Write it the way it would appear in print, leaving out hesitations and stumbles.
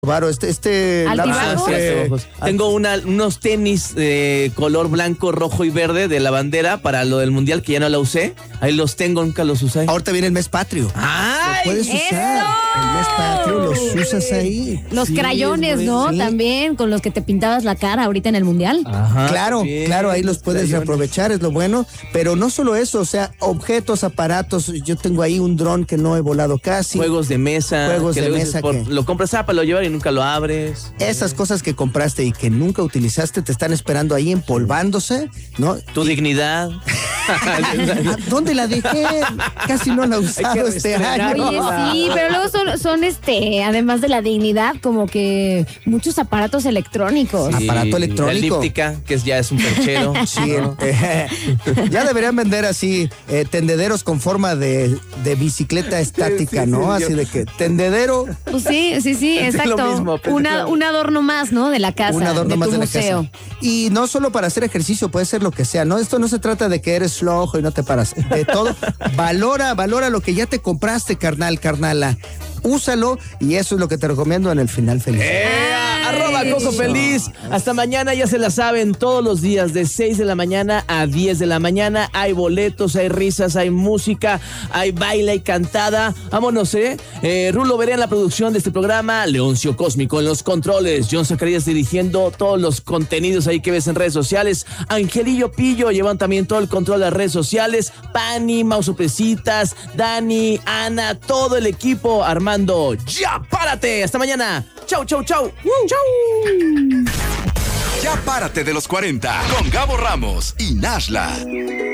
Varo, ¿Altibago? Tengo unos tenis color blanco, rojo y verde de la bandera para lo del mundial que ya no la usé. Ahí los tengo, nunca los usé. Ahorita viene el mes patrio. ¡Ay! Lo puedes usar. El mes patrio los usas ahí. Los crayones, ¿no? Sí. También, con los que te pintabas la cara ahorita en el mundial. Ajá, Claro, bien, claro, ahí los puedes crayones. reaprovechar, es lo bueno. Pero no solo eso, o sea, objetos, aparatos. Yo tengo ahí un dron que no he volado casi. Juegos de mesa. Juegos que de luego mesa dices, que- lo compras para lo llevar y nunca lo abres. Esas cosas que compraste y que nunca utilizaste te están esperando ahí empolvándose, ¿no? Tu dignidad. ¿A ¿Dónde la dejé? Casi no la he usado este año. Oye, sí, pero luego son además de la dignidad, como que muchos aparatos electrónicos. Sí. Aparato electrónico. La elíptica, que ya es un perchero. Sí, ya deberían vender así tendederos con forma de bicicleta estática, ¿no? Así de que tendedero, Pues sí, Es exacto. lo mismo, Un adorno más, ¿no? De la casa, un adorno de más tu de la museo. casa. Y no solo para hacer ejercicio, puede ser lo que sea, ¿no? Esto no se trata de que eres flojo y no te paras. De todo, valora lo que ya te compraste, carnala. Úsalo y eso es lo que te recomiendo en el final feliz. @ Coco Feliz. Hasta mañana, ya se la saben, todos los días de 6 de la mañana a 10 de la mañana. Hay boletos, hay risas, hay música, hay baile y cantada. Vámonos, Rulo Veré en la producción de este programa, Leoncio Cósmico en los controles, John Zacarías dirigiendo todos los contenidos ahí que ves en redes sociales, Angelillo Pillo llevan también todo el control de las redes sociales, Pani, Mausopresitas, Dani, Ana, todo el equipo armando. ¡Ya párate! Hasta mañana. Chau. Chau. Ya párate de los 40 con Gabo Ramos y Nashla.